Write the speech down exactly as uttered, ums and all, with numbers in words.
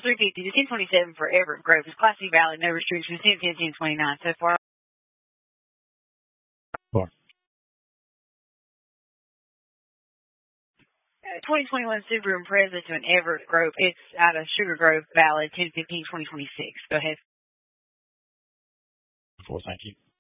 three fifty to ten twenty-seven for Everett Grove. It's Class C valid, no restrictions, ten ten, ten twenty-nine. So far. Four. twenty twenty-one Subaru Impreza to an Everett Grove. It's out of Sugar Grove valid, ten fifteen, twenty twenty-six. Go ahead. Four, thank you.